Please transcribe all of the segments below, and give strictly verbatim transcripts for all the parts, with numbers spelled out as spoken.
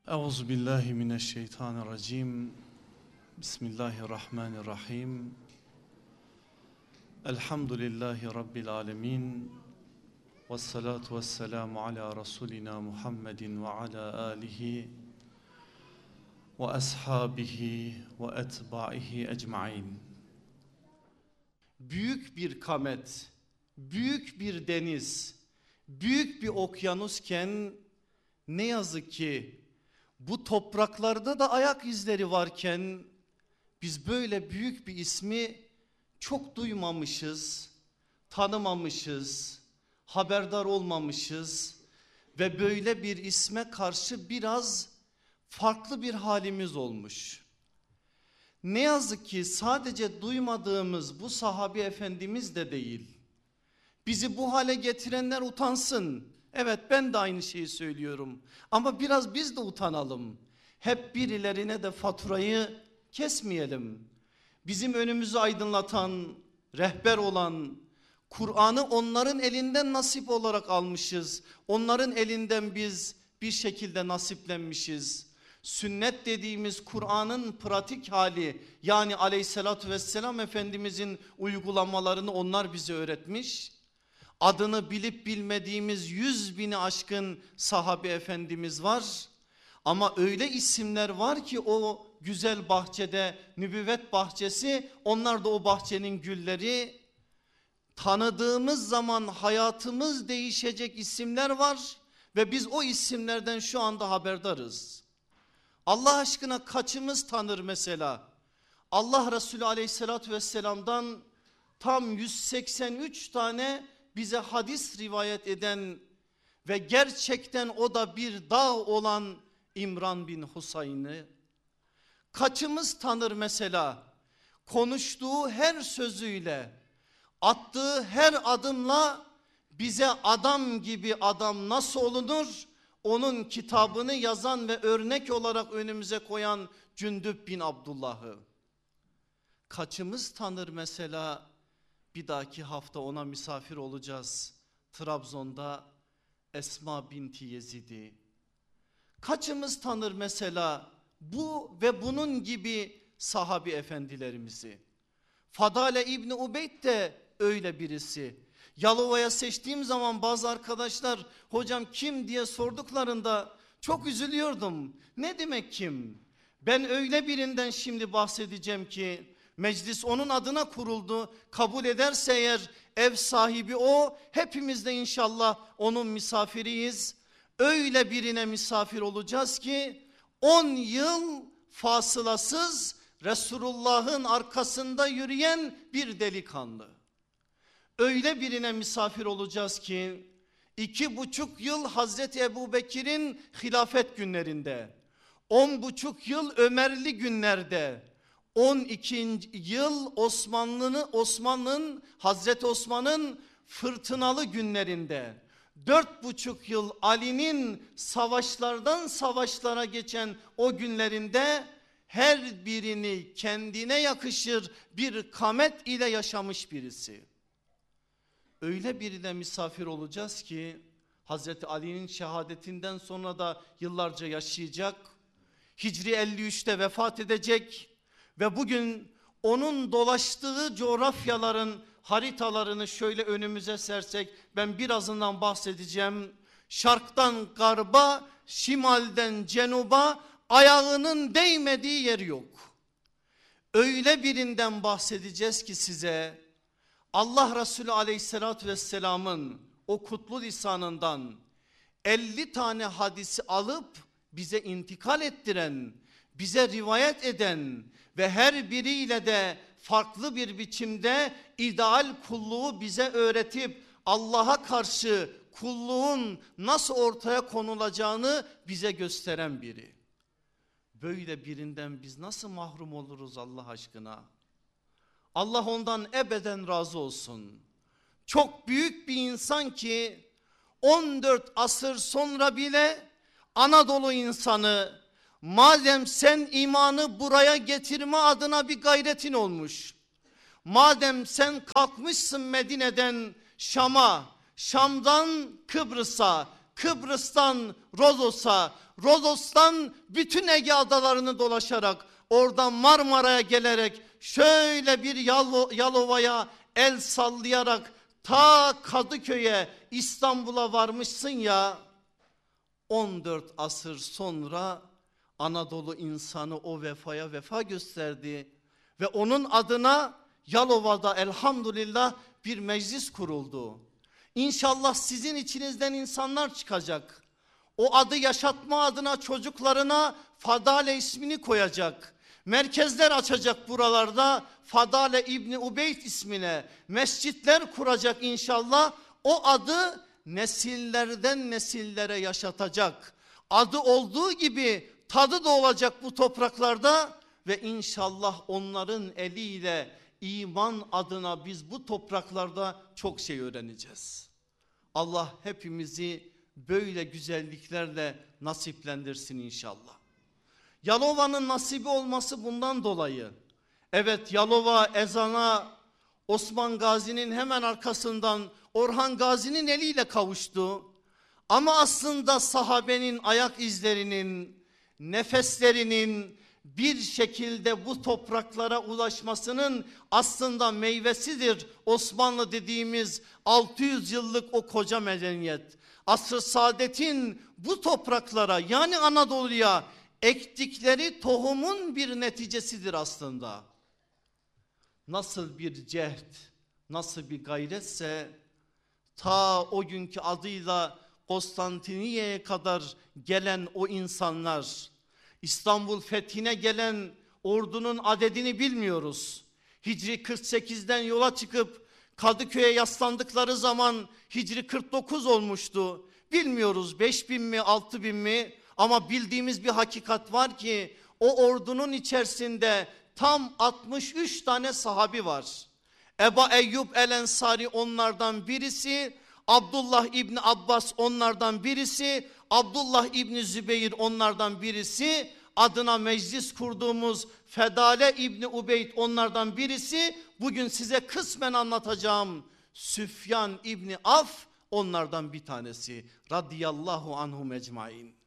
Euzu billahi mineşşeytanirracim. Bismillahirrahmanirrahim. Elhamdülillahi rabbil alamin. Ves salatu vesselamu ala rasulina Muhammedin ve ala alihi ve ashabihi ve etbaihi ecmaîn. Büyük bir kamet, büyük bir deniz, büyük bir okyanusken ne yazık ki bu topraklarda da ayak izleri varken biz böyle büyük bir ismi çok duymamışız, tanımamışız, haberdar olmamışız ve böyle bir isme karşı biraz farklı bir halimiz olmuş. Ne yazık ki sadece duymadığımız bu sahabi efendimiz de değil. Bizi bu hale getirenler utansın. Evet, ben de aynı şeyi söylüyorum ama biraz biz de utanalım. Hep birilerine de faturayı kesmeyelim. Bizim önümüzü aydınlatan, rehber olan, Kur'an'ı onların elinden nasip olarak almışız. Onların elinden biz bir şekilde nasiplenmişiz. Sünnet dediğimiz Kur'an'ın pratik hali, yani aleyhissalatü vesselam Efendimizin uygulamalarını onlar bize öğretmiş. Adını bilip bilmediğimiz yüz bini aşkın sahabe efendimiz var. Ama öyle isimler var ki o güzel bahçede, nübüvvet bahçesi, onlar da o bahçenin gülleri. Tanıdığımız zaman hayatımız değişecek isimler var ve biz o isimlerden şu anda haberdarız. Allah aşkına kaçımız tanır mesela? Allah Resulü aleyhissalatü vesselam'dan tam yüz seksen üç tane bize hadis rivayet eden ve gerçekten o da bir dağ olan İmran bin Husayn'ı kaçımız tanır mesela? Konuştuğu her sözüyle, attığı her adımla bize adam gibi adam nasıl olunur? Onun kitabını yazan ve örnek olarak önümüze koyan Cündüb bin Abdullah'ı kaçımız tanır mesela? Bir dahaki hafta ona misafir olacağız. Trabzon'da Esma binti Yezid'i. Kaçımız tanır mesela bu ve bunun gibi sahabi efendilerimizi? Fadale İbni Ubeyd de öyle birisi. Yalova'ya seçtiğim zaman bazı arkadaşlar hocam kim diye sorduklarında çok üzülüyordum. Ne demek kim? Ben öyle birinden şimdi bahsedeceğim ki meclis onun adına kuruldu. Kabul ederse eğer ev sahibi o. Hepimiz de inşallah onun misafiriyiz. Öyle birine misafir olacağız ki on yıl fasılasız Resulullah'ın arkasında yürüyen bir delikanlı. Öyle birine misafir olacağız ki iki buçuk yıl Hazreti Ebubekir'in hilafet günlerinde, on buçuk yıl Ömerli günlerde, on ikinci yıl Osmanlı'nın Osmanlı'nın Hazreti Osman'ın fırtınalı günlerinde, dört buçuk yıl Ali'nin savaşlardan savaşlara geçen o günlerinde her birini kendine yakışır bir kamet ile yaşamış birisi. Öyle birine misafir olacağız ki Hazreti Ali'nin şehadetinden sonra da yıllarca yaşayacak. Hicri elli üçte vefat edecek. Ve bugün onun dolaştığı coğrafyaların haritalarını şöyle önümüze sersek, ben birazından bahsedeceğim. Şarktan garba, şimalden cenuba ayağının değmediği yer yok. Öyle birinden bahsedeceğiz ki size Allah Resulü aleyhissalatü vesselamın o kutlu lisanından elli tane hadisi alıp bize intikal ettiren, bize rivayet eden ve her biriyle de farklı bir biçimde ideal kulluğu bize öğretip Allah'a karşı kulluğun nasıl ortaya konulacağını bize gösteren biri. Böyle birinden biz nasıl mahrum oluruz Allah aşkına? Allah ondan ebeden razı olsun. Çok büyük bir insan ki on dört asır sonra bile Anadolu insanı, madem sen imanı buraya getirme adına bir gayretin olmuş, madem sen kalkmışsın Medine'den Şam'a, Şam'dan Kıbrıs'a, Kıbrıs'tan Rodos'a, Rodos'tan bütün Ege adalarını dolaşarak, oradan Marmara'ya gelerek, şöyle bir Yalo, Yalova'ya el sallayarak ta Kadıköy'e, İstanbul'a varmışsın ya. on dört asır sonra Anadolu insanı o vefaya vefa gösterdi ve onun adına Yalova'da elhamdülillah bir meclis kuruldu. İnşallah sizin içinizden insanlar çıkacak. O adı yaşatma adına çocuklarına Fadale ismini koyacak. Merkezler açacak buralarda, Fadale İbni Ubeyd ismine mescitler kuracak inşallah. O adı nesillerden nesillere yaşatacak. Adı olduğu gibi tadı da olacak bu topraklarda ve inşallah onların eliyle iman adına biz bu topraklarda çok şey öğreneceğiz. Allah hepimizi böyle güzelliklerle nasiplendirsin inşallah. Yalova'nın nasibi olması bundan dolayı. Evet, Yalova ezana Osman Gazi'nin hemen arkasından Orhan Gazi'nin eliyle kavuştu. Ama aslında sahabenin ayak izlerinin, nefeslerinin bir şekilde bu topraklara ulaşmasının aslında meyvesidir Osmanlı dediğimiz altı yüz yıllık o koca medeniyet. Asr-ı saadetin bu topraklara, yani Anadolu'ya ektikleri tohumun bir neticesidir aslında. Nasıl bir cehd, nasıl bir gayretse ta o günkü adıyla Konstantiniye'ye kadar gelen o insanlar, İstanbul fethine gelen ordunun adedini bilmiyoruz. Hicri kırk sekizden yola çıkıp Kadıköy'e yaslandıkları zaman Hicri kırk dokuz olmuştu. Bilmiyoruz beş bin mi altı bin mi, ama bildiğimiz bir hakikat var ki o ordunun içerisinde tam altmış üç tane sahabi var. Ebu Eyyub el Ensari onlardan birisi, Abdullah İbni Abbas onlardan birisi, Abdullah İbni Zübeyir onlardan birisi, adına meclis kurduğumuz Fedale İbni Ubeyd onlardan birisi, bugün size kısmen anlatacağım Süfyan İbni Af onlardan bir tanesi. Radiyallahu anhum ecmain.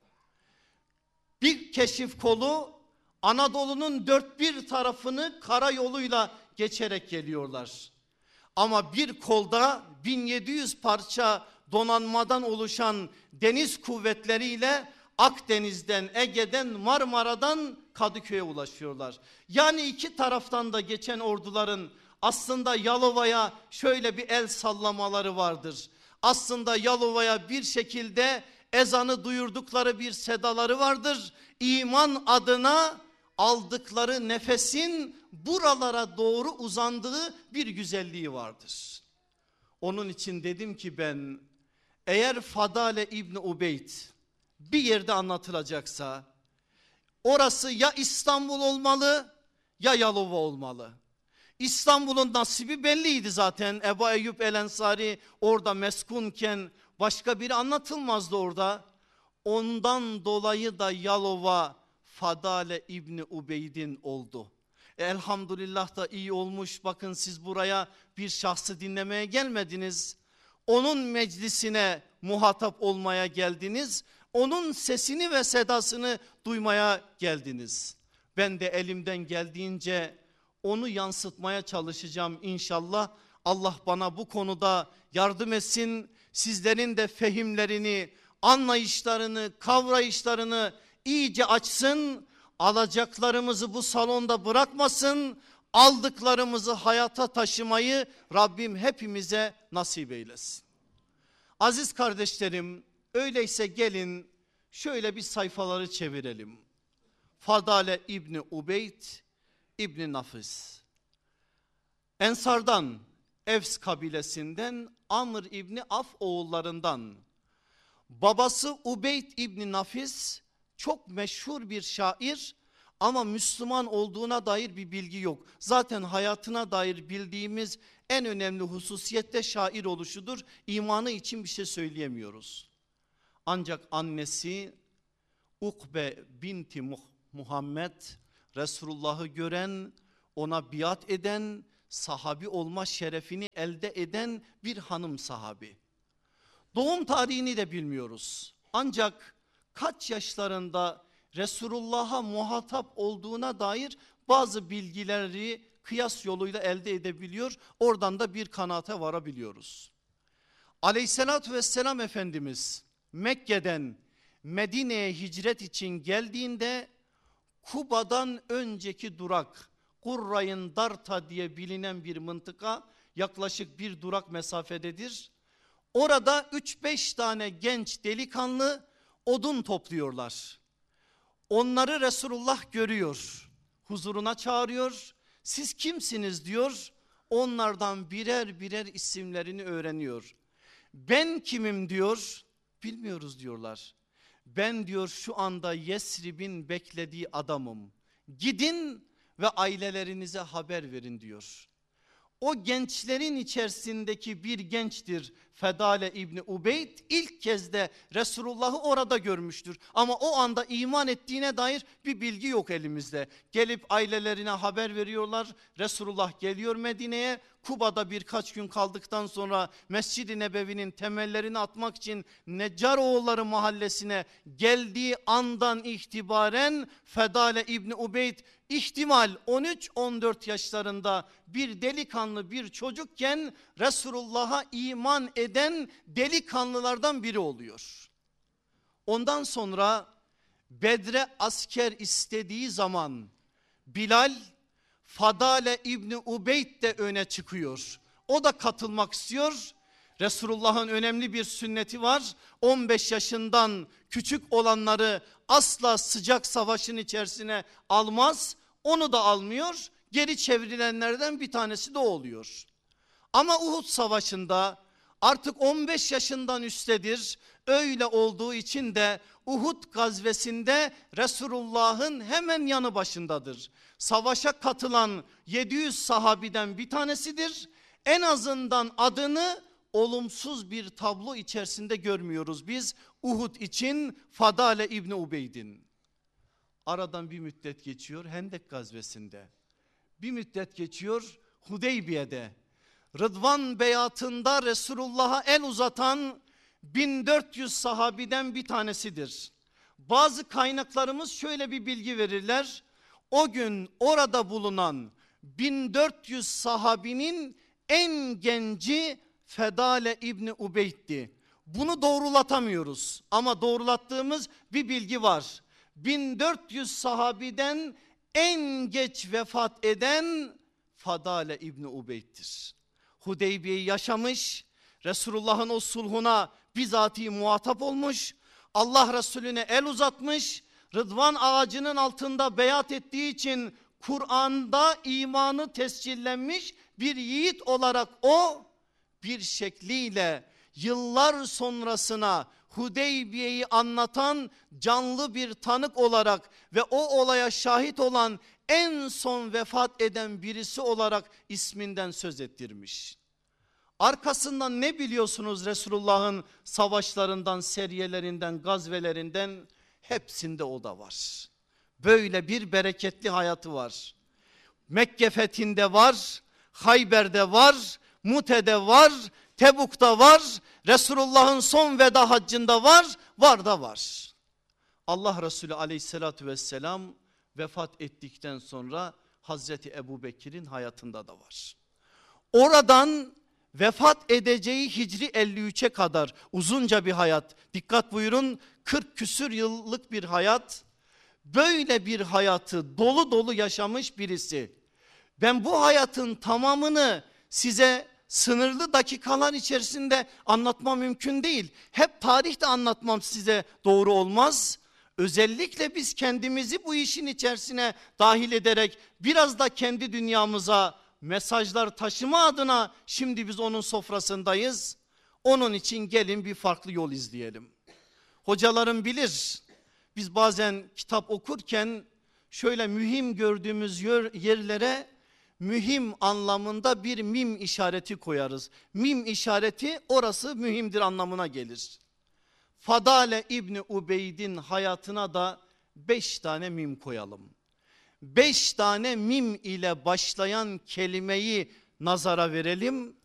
Bir keşif kolu Anadolu'nun dört bir tarafını karayoluyla geçerek geliyorlar. Ama bir kolda bin yedi yüz parça donanmadan oluşan deniz kuvvetleriyle Akdeniz'den, Ege'den, Marmara'dan Kadıköy'e ulaşıyorlar. Yani iki taraftan da geçen orduların aslında Yalova'ya şöyle bir el sallamaları vardır. Aslında Yalova'ya bir şekilde ezanı duyurdukları bir sedaları vardır. İman adına aldıkları nefesin buralara doğru uzandığı bir güzelliği vardır. Onun için dedim ki ben, eğer Fadale İbni Ubeyd bir yerde anlatılacaksa orası ya İstanbul olmalı ya Yalova olmalı. İstanbul'un nasibi belliydi zaten. Ebu Eyyub el Ensari orada meskunken başka biri anlatılmazdı orada. Ondan dolayı da Yalova Fadale İbni Ubeyd'in oldu. E, elhamdülillah da iyi olmuş. Bakın siz buraya bir şahsı dinlemeye gelmediniz. Onun meclisine muhatap olmaya geldiniz. Onun sesini ve sedasını duymaya geldiniz. Ben de elimden geldiğince onu yansıtmaya çalışacağım inşallah. Allah bana bu konuda yardım etsin. Sizlerin de fehimlerini, anlayışlarını, kavrayışlarını iyice açsın. Alacaklarımızı bu salonda bırakmasın. Aldıklarımızı hayata taşımayı Rabbim hepimize nasip eylesin. Aziz kardeşlerim, öyleyse gelin şöyle bir sayfaları çevirelim. Fadale İbni Ubeyd İbni Nafis, Ensardan, Evs kabilesinden, Amr İbni Af oğullarından. Babası Ubeyd İbni Nafis çok meşhur bir şair ama Müslüman olduğuna dair bir bilgi yok. Zaten hayatına dair bildiğimiz en önemli hususiyette şair oluşudur. İmanı için bir şey söyleyemiyoruz. Ancak annesi Ukbe binti Muhammed, Resulullah'ı gören, ona biat eden, sahabi olma şerefini elde eden bir hanım sahabi. Doğum tarihini de bilmiyoruz. Ancak kaç yaşlarında Resulullah'a muhatap olduğuna dair bazı bilgileri kıyas yoluyla elde edebiliyor. Oradan da bir kanaate varabiliyoruz. Aleyhissalatü vesselam Efendimiz Mekke'den Medine'ye hicret için geldiğinde Kuba'dan önceki durak Kurrayın Darta diye bilinen bir mıntıka, yaklaşık bir durak mesafededir. Orada üç beş tane genç delikanlı odun topluyorlar. Onları Resulullah görüyor, huzuruna çağırıyor. Siz kimsiniz diyor. Onlardan birer birer isimlerini öğreniyor. Ben kimim diyor. Bilmiyoruz diyorlar. Ben diyor şu anda Yesrib'in beklediği adamım. Gidin ve ailelerinize haber verin diyor. O gençlerin içerisindeki bir gençtir Fedale İbni Ubeyd. İlk kez de Resulullah'ı orada görmüştür. Ama o anda iman ettiğine dair bir bilgi yok elimizde. Gelip ailelerine haber veriyorlar. Resulullah geliyor Medine'ye. Kuba'da birkaç gün kaldıktan sonra Mescid-i Nebevi'nin temellerini atmak için Neccaroğulları mahallesine geldiği andan itibaren Fedale İbni Ubeyd ihtimal on üç on dört yaşlarında bir delikanlı bir çocukken Resulullah'a iman eden delikanlılardan biri oluyor. Ondan sonra Bedre asker istediği zaman Bilal, Fadale İbni Ubeyd de öne çıkıyor. O da katılmak istiyor. Resulullah'ın önemli bir sünneti var. on beş yaşından küçük olanları asla sıcak savaşın içerisine almaz. Onu da almıyor. Geri çevrilenlerden bir tanesi de oluyor. Ama Uhud savaşında artık on beş yaşından üsttedir. Öyle olduğu için de Uhud gazvesinde Resulullah'ın hemen yanı başındadır. Savaşa katılan yedi yüz sahabiden bir tanesidir. En azından adını olumsuz bir tablo içerisinde görmüyoruz biz Uhud için Fadale İbni Ubeyd'in. Aradan bir müddet geçiyor Hendek gazvesinde. Bir müddet geçiyor Hudeybiye'de. Rıdvan beyatında Resulullah'a el uzatan bin dört yüz sahabiden bir tanesidir. Bazı kaynaklarımız şöyle bir bilgi verirler. O gün orada bulunan bin dört yüz sahabinin en genci Fedale İbni Ubeyd'di. Bunu doğrulatamıyoruz ama doğrulattığımız bir bilgi var. bin dört yüz sahabiden en geç vefat eden Fadale İbni Ubeyd'dir. Hudeybiye'yi yaşamış, Resulullah'ın o sulhuna bizatihi muhatap olmuş, Allah Resulüne el uzatmış, Rıdvan ağacının altında beyat ettiği için Kur'an'da imanı tescillenmiş bir yiğit olarak o bir şekliyle yıllar sonrasına Hudeybiye'yi anlatan canlı bir tanık olarak ve o olaya şahit olan en son vefat eden birisi olarak isminden söz ettirmiş. Arkasından ne biliyorsunuz Resulullah'ın savaşlarından, seriyelerinden, gazvelerinden? Hepsinde o da var. Böyle bir bereketli hayatı var. Mekke fethinde var, Hayber'de var, Mute'de var, Tebuk'ta var, Resulullah'ın son veda haccında var, var da var. Allah Resulü aleyhissalatü vesselam vefat ettikten sonra Hazreti Ebu Bekir'in hayatında da var. Oradan vefat edeceği Hicri elli üçe kadar uzunca bir hayat. Dikkat buyurun, kırk küsür yıllık bir hayat. Böyle bir hayatı dolu dolu yaşamış birisi. Ben bu hayatın tamamını size sınırlı dakikalar içerisinde anlatmam mümkün değil. Hep tarihte anlatmam size doğru olmaz. Özellikle biz kendimizi bu işin içerisine dahil ederek biraz da kendi dünyamıza mesajlar taşıma adına şimdi biz onun sofrasındayız. Onun için gelin bir farklı yol izleyelim. Hocalarım bilir, biz bazen kitap okurken şöyle mühim gördüğümüz yerlere mühim anlamında bir mim işareti koyarız. Mim işareti orası mühimdir anlamına gelir. Fadale İbni Ubeyd'in hayatına da beş tane mim koyalım. Beş tane mim ile başlayan kelimeyi nazara verelim.